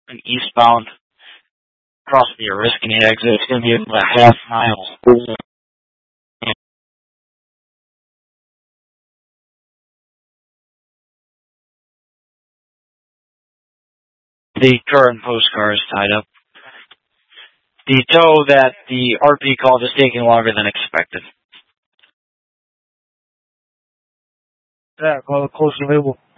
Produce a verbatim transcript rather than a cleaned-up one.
and eastbound, cross the Oriskany exit. It's going to be about a half mile. The current postcar is tied up. The tow that the R P called is taking longer than expected. Yeah, call it close available.